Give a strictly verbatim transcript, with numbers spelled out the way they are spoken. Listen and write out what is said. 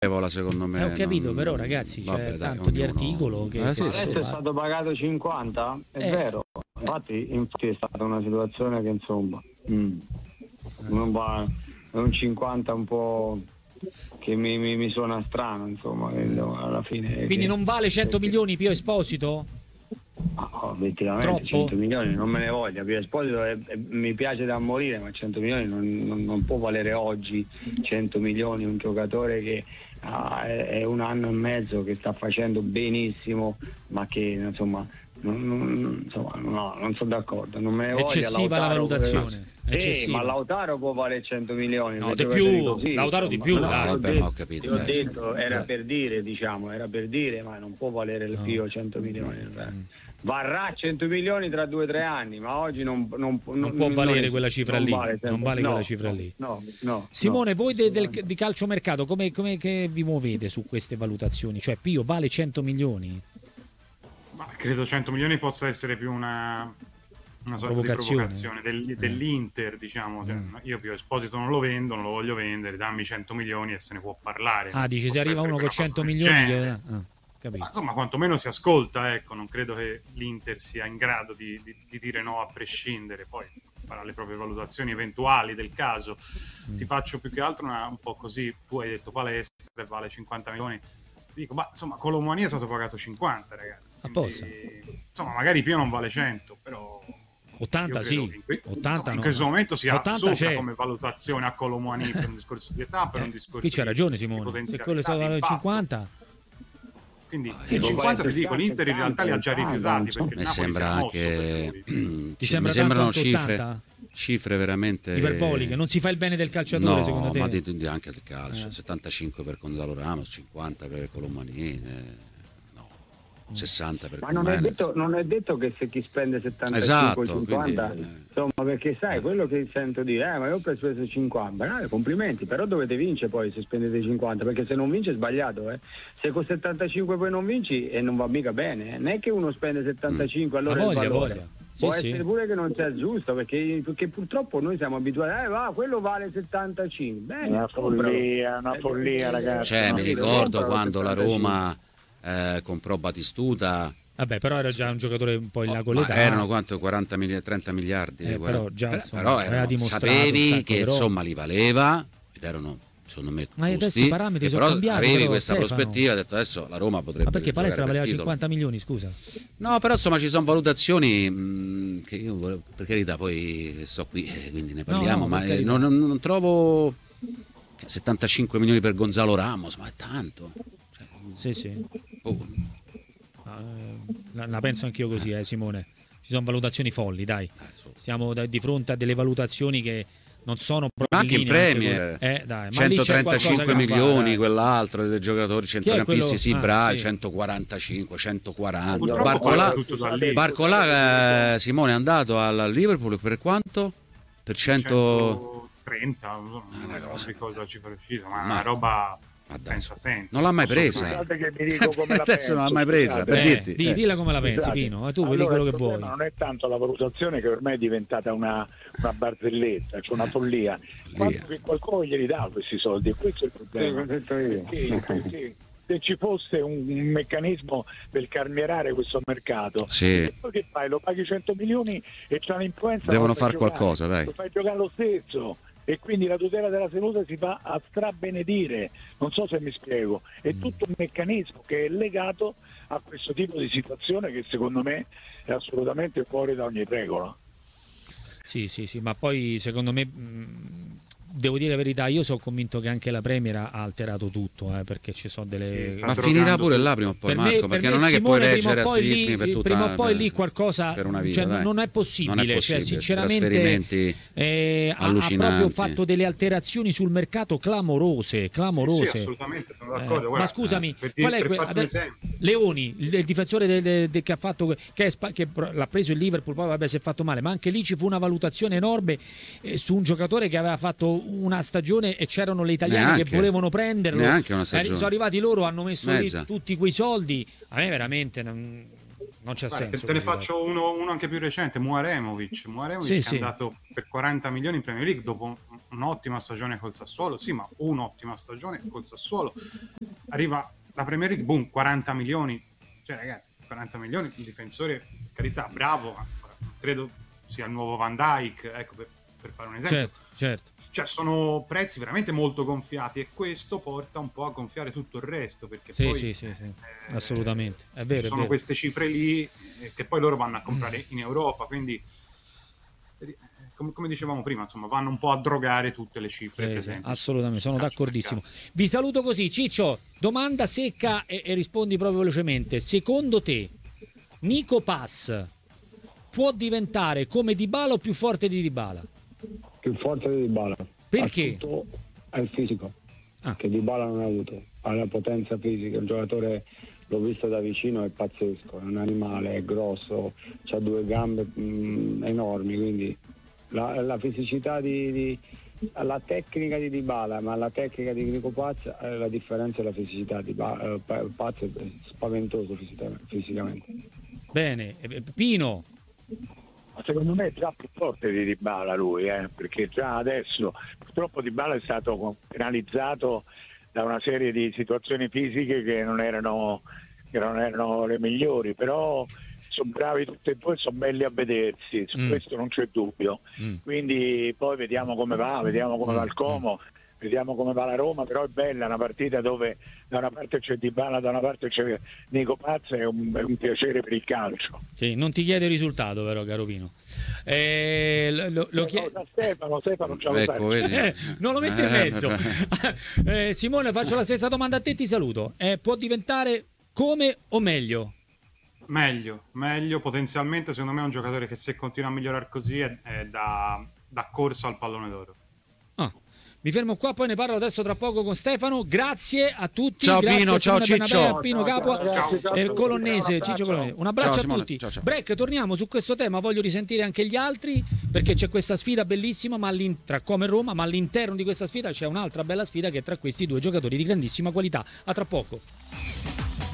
agevola, secondo me. Eh, ho capito, non... però ragazzi c'è Vabbè, dai, tanto ognuno... di articolo che, eh, sì, che sì. Adesso è stato pagato cinquanta? È Eh. vero. Infatti, infatti è stata una situazione che insomma mm, non va, è un cinquanta un po' che mi, mi, mi suona strano, insomma, credo, alla fine. quindi che... non vale cento milioni Pio Esposito? Ah, obiettivamente Troppo? cento milioni non me ne voglia. Pio Esposito è, è, mi piace da morire, ma cento milioni non, non, non può valere oggi cento milioni un giocatore che ah, è, è un anno e mezzo che sta facendo benissimo, ma che insomma non, non, insomma, no, non sono d'accordo, non me ne voglia. Eccessiva la Lautaro, valutazione. Sì, Eccessiva. ma Lautaro può valere cento milioni. No, per di giocatori più, così, Lautaro di insomma. più, No, dai. ho Vabbè, detto- ma ho capito, Io ho dai. detto, era Eh. per dire, diciamo, era per dire, ma non può valere il No. Pio cento milioni. eh. Varrà cento milioni tra due o tre anni, ma oggi non, non, Non può valere quella cifra non lì, vale non cento- vale no, quella cifra no, lì. No, no, Simone, no. voi de- del, di calciomercato come, come che vi muovete su queste valutazioni? Cioè Pio vale cento milioni? Ma credo cento milioni possa essere più una, una sorta Provocazione. di provocazione del- dell'Inter, diciamo. Cioè, Mm. io Pio Esposito non lo vendo, non lo voglio vendere, dammi cento milioni e se ne può parlare. Ah, Non dici se possa arriva essere uno che con una cento cosa del milioni genere. che- ah, capito. Ma, insomma, quantomeno si ascolta, ecco, non credo che l'Inter sia in grado di, di- di dire no a prescindere, poi farà le proprie valutazioni eventuali del caso. Mm. Ti faccio più che altro una, un po' così, tu hai detto palestra vale cinquanta milioni, dico, ma insomma Colomani è stato pagato cinquanta, ragazzi, quindi, Apposta. insomma magari Pio non vale cento, però ottanta io sì, credo che in, que- ottanta insomma, in no. questo momento sia ottanta sopra c'è. come valutazione a Colomani per un discorso di età, per un discorso Qui c'è di- ragione di Simone, se potenzialità, quello è stato di vale impatto. cinquanta. Quindi Eh, il può cinquanta ti valere dico, l'Inter in realtà li ha già settanta, rifiutati perché il Mi Napoli si sembra è mosso per anche lui. Ti ci- sembra mi sembrano tanto cifre, ottanta? cifre veramente Iperboliche, non si fa il bene del calciatore no, secondo te? ma di, di- anche del calcio. Eh. settantacinque per Gonzalo Ramos, cinquanta per Colomani, eh, no, sessanta per Ma non è, Koeman. detto, non è detto che se chi spende settantacinque Esatto, o cinquanta, quindi, eh. insomma, perché sai, quello che sento dire, eh, ma io ho speso cinquanta, eh, complimenti, però dovete vincere poi se spendete cinquanta, perché se non vince è sbagliato, eh. Se con settantacinque poi non vinci e non va mica bene, eh. Non è che uno spende settantacinque, allora Ha voglia, il valore. voglia. Può Sì, essere sì. pure che non sia giusto, perché, perché purtroppo noi siamo abituati, eh, va, quello vale settantacinque. Bene, Una compralo. follia, una Eh, follia, eh, ragazzi. Cioè, no, mi sì, ricordo compralo quando la settantacinque. Roma eh, comprò Batistuta. Vabbè, però era già un giocatore un po' in là Oh, con ma l'età. erano quanto quaranta mili- trenta miliardi, Eh, quaranta però già, però- insomma, però aveva erano- dimostrato un sapevi sacco che di roba. insomma li valeva ed erano secondo me Ma adesso giusti, i parametri e sono però cambiati, avevi però, questa Stefano. prospettiva, ho detto adesso la Roma potrebbe Ma perché Palestra giocare valeva per titolo. cinquanta milioni, scusa? No, però insomma ci sono valutazioni mh, che io volevo- per carità poi sto qui eh, quindi ne parliamo, no, ma per eh, carità. non, non- non trovo settantacinque milioni per Gonzalo Ramos, ma è tanto. Cioè, Sì, sì. oh, Ah, eh, La, la penso anch'io così, eh, Simone. Ci sono valutazioni folli, dai. eh, so- Siamo da- di fronte a delle valutazioni che non sono proprio Ma anche in linea, Premier, anche con- eh, dai, ma lì c'è centotrentacinque qualcosa che non va, milioni, dai. quell'altro dei giocatori centrocampisti, quello? sì, Ah, bravi, sì. centoquarantacinque, centoquaranta. Purtroppo Barcolà, poi è tutto da lì. Barcolà, eh, Simone è andato al Liverpool per quanto? Per cento... centotrenta, non so, Una non cosa. ricordo la cifra precisa, ma è Ma- una roba ma dai, senza senso. non l'ha mai Posso presa. dire. Scusate che vi dico come la Adesso non l'ha penso, mai presa, scusate. per Eh, dirti. di- eh. dilla come la pensi, Scusate. Pino. E tu Allora, vedi quello il che vuoi. problema non è tanto la valutazione che ormai è diventata una, una barzelletta, cioè una follia. Quanto che qualcuno glieli dà questi soldi, e questo è il problema. Sì, questo io. Perché, perché se ci fosse un, un meccanismo per calmierare questo mercato, Sì. e poi che fai? Lo paghi cento milioni e c'ha l'influenza. Devono lo fai far giocare. qualcosa, dai. Lo fai giocare lo stesso. E quindi la tutela della salute si fa a strabenedire, non so se mi spiego, è tutto un meccanismo che è legato a questo tipo di situazione che secondo me è assolutamente fuori da ogni regola. Sì, sì, sì, ma poi secondo me mh, devo dire la verità, io sono convinto che anche la Premier ha alterato tutto, eh, perché ci sono delle... Sì, sta Ma drogando finirà pure tutto. là prima o poi, Per me- Marco, per perché me, non è che Simone, puoi prima o reggere a poi sti lì- ritmi per tutta prima o poi per- lì qualcosa, per una vita, cioè, dai. non è possibile, Non è cioè, possibile, sinceramente trasferimenti eh, ha, ha allucinanti. proprio fatto delle alterazioni sul mercato clamorose, clamorose. Sì, sì, assolutamente, sono Eh, d'accordo. ma Guarda, scusami, per, dire- qual è per que- farti un adesso- esempio. Leoni, il, il difensore del- del- del- che ha fatto che, è spa- che pro- l'ha preso il Liverpool, poi vabbè si è fatto male, ma anche lì ci fu una valutazione enorme eh, su un giocatore che aveva fatto una stagione e c'erano le italiane Neanche. che volevano prenderlo. Neanche una Eh, stagione. sono arrivati loro, hanno messo Mezza. lì tutti quei soldi. A me veramente non- non c'è Guarda, senso. te, te ne quindi, faccio uno, uno anche più recente, Muaremovic. Muaremovic Sì, che sì. è andato per quaranta milioni in Premier League dopo un- un'ottima stagione col Sassuolo, sì, ma un'ottima stagione col Sassuolo. Arriva la Premier League, boom, quaranta milioni. Cioè, ragazzi, quaranta milioni, un difensore, carità, bravo, ma credo sia il nuovo Van Dijk, ecco, per, per fare un esempio. Certo, certo. Cioè, sono prezzi veramente molto gonfiati e questo porta un po' a gonfiare tutto il resto, perché Sì, poi sì, sì, sì. eh, Assolutamente. È vero, ci è sono vero. queste cifre lì eh, che poi loro vanno a comprare in Europa, quindi eh, come, come dicevamo prima, insomma, vanno un po' a drogare tutte le cifre Sì, sì, presenti. assolutamente, sul sono calciomercato. d'accordissimo. Vi saluto così, Ciccio, domanda secca e, e rispondi proprio velocemente. Secondo te Nico Pass può diventare come Dybala o più forte di Dybala? Più forte di Dybala. Perché? Ha tutto, è il fisico, Ah. che Dybala non ha avuto. Ha la potenza fisica, il giocatore l'ho visto da vicino, è pazzesco, è un animale, è grosso, ha due gambe mh, enormi, quindi la, la fisicità di, di la tecnica di Dybala, ma la tecnica di Nico Paz, eh, la differenza è la fisicità di ba, eh, Paz è spaventoso fisicamente. Bene, eh, Pino. Ma secondo me è già più forte di Dybala lui, eh, perché già adesso purtroppo Dybala è stato penalizzato da una serie di situazioni fisiche che non erano, che non erano le migliori, però sono bravi tutti e due, sono belli a vedersi, su Mm. questo non c'è dubbio. Mm. Quindi poi vediamo come va, vediamo come Mm. va il Como, vediamo come va la Roma, però è bella una partita dove da una parte c'è Dybala, da una parte c'è Nico Paz, è un, è un piacere per il calcio. Sì, non ti chiede il risultato, però, caro Pino. Eh, lo, lo- lo Eh, chie- no, Stefano, Stefano, ciao, Ecco, vedi. Eh, non lo metti in Eh, mezzo. vabbè. Eh, Simone, faccio la stessa domanda a te, ti saluto. Eh, può diventare come o meglio? Meglio, meglio, potenzialmente secondo me è un giocatore che se continua a migliorare così è, è da, da corsa al pallone d'oro. Ah, mi fermo qua, poi ne parlo adesso tra poco con Stefano. Grazie a tutti. Ciao, grazie Pino, a ciao, Simone Ciccio. Bernabé, a Pino Ciao, Capua, ciao, ragazzi, ciao a eh, tutti. Colonnese, Un abbraccio. Ciccio Colonnese. Un abbraccio Ciao, a Simone. tutti. Ciao, ciao. Break, torniamo su questo tema. Voglio risentire anche gli altri perché c'è questa sfida bellissima ma all'in- tra Como e Roma, ma all'interno di questa sfida c'è un'altra bella sfida che è tra questi due giocatori di grandissima qualità. A tra poco.